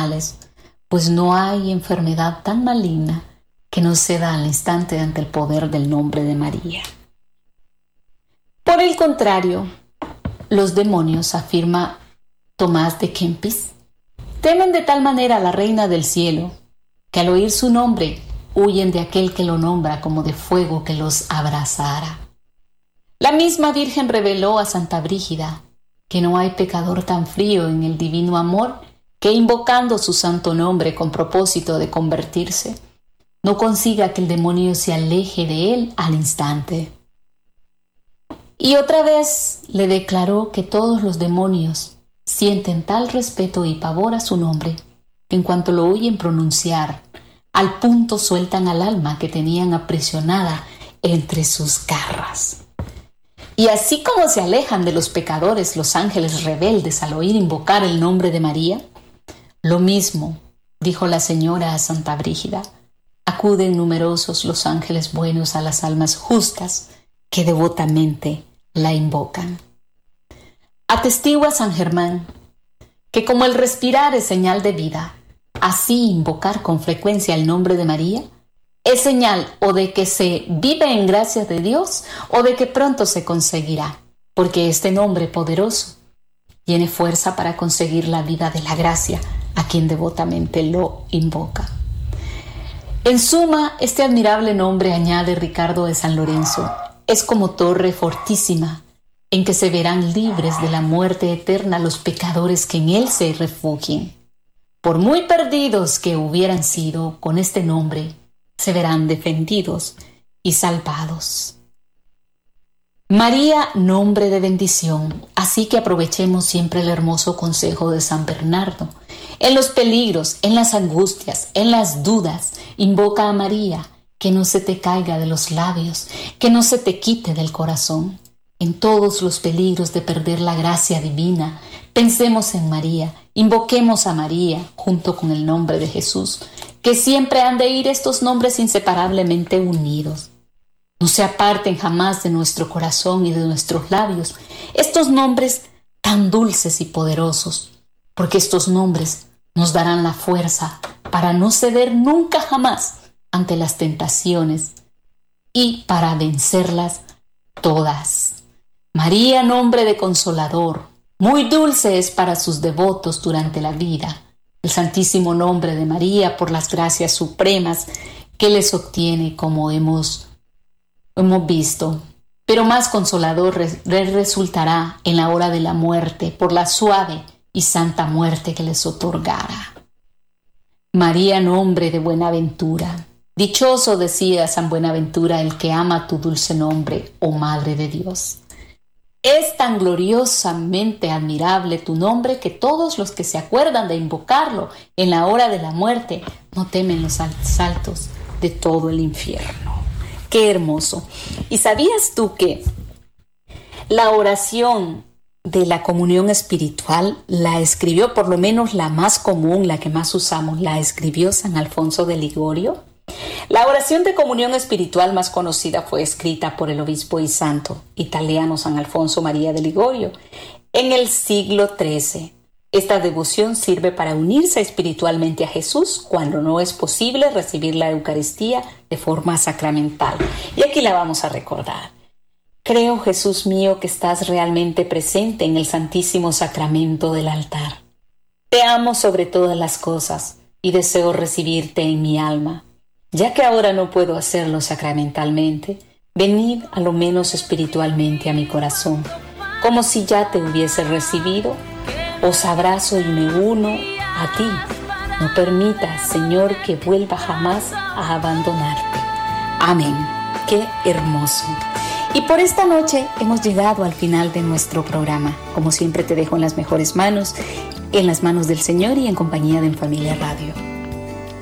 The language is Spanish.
males, pues no hay enfermedad tan maligna que no ceda al instante ante el poder del nombre de María. Por el contrario, los demonios, afirma Tomás de Kempis, temen de tal manera a la Reina del Cielo que al oír su nombre huyen de aquel que lo nombra como de fuego que los abrazara. La misma Virgen reveló a Santa Brígida que no hay pecador tan frío en el divino amor que invocando su santo nombre con propósito de convertirse, no consiga que el demonio se aleje de él al instante. Y otra vez le declaró que todos los demonios sienten tal respeto y pavor a su nombre que en cuanto lo oyen pronunciar, al punto sueltan al alma que tenían aprisionada entre sus garras. Y así como se alejan de los pecadores los ángeles rebeldes al oír invocar el nombre de María, lo mismo, dijo la señora a Santa Brígida, acuden numerosos los ángeles buenos a las almas justas que devotamente la invocan. Atestigua San Germán que como el respirar es señal de vida, así invocar con frecuencia el nombre de María es señal o de que se vive en gracia de Dios o de que pronto se conseguirá, porque este nombre poderoso tiene fuerza para conseguir la vida de la gracia a quien devotamente lo invoca. En suma, este admirable nombre, añade Ricardo de San Lorenzo, es como torre fortísima en que se verán libres de la muerte eterna los pecadores que en él se refugien. Por muy perdidos que hubieran sido, con este nombre se verán defendidos y salvados. María, nombre de bendición, así que aprovechemos siempre el hermoso consejo de San Bernardo. En los peligros, en las angustias, en las dudas, invoca a María, que no se te caiga de los labios, que no se te quite del corazón. En todos los peligros de perder la gracia divina, pensemos en María, invoquemos a María junto con el nombre de Jesús, que siempre han de ir estos nombres inseparablemente unidos. No se aparten jamás de nuestro corazón y de nuestros labios estos nombres tan dulces y poderosos, porque estos nombres nos darán la fuerza para no ceder nunca jamás ante las tentaciones y para vencerlas todas. María, nombre de consolador, muy dulce es para sus devotos durante la vida. El santísimo nombre de María por las gracias supremas que les obtiene, como hemos visto, pero más consolador resultará en la hora de la muerte por la suave y santa muerte que les otorgará. María, nombre de Buenaventura. Dichoso, decía San Buenaventura, el que ama tu dulce nombre, oh Madre de Dios. Es tan gloriosamente admirable tu nombre que todos los que se acuerdan de invocarlo en la hora de la muerte no temen los asaltos de todo el infierno. ¡Qué hermoso! ¿Y sabías tú que la oración de la comunión espiritual la escribió, por lo menos la más común, la que más usamos, la escribió San Alfonso de Ligorio? La oración de comunión espiritual más conocida fue escrita por el obispo y santo italiano San Alfonso María de Ligorio en el siglo XIII. Esta devoción sirve para unirse espiritualmente a Jesús cuando no es posible recibir la Eucaristía de forma sacramental. Y aquí la vamos a recordar. Creo, Jesús mío, que estás realmente presente en el Santísimo Sacramento del altar. Te amo sobre todas las cosas y deseo recibirte en mi alma. Ya que ahora no puedo hacerlo sacramentalmente, venid a lo menos espiritualmente a mi corazón, como si ya te hubiese recibido. Os abrazo y me uno a ti. No permitas, Señor, que vuelva jamás a abandonarte. Amén. ¡Qué hermoso! Y por esta noche hemos llegado al final de nuestro programa. Como siempre te dejo en las mejores manos, en las manos del Señor y en compañía de En Familia Radio.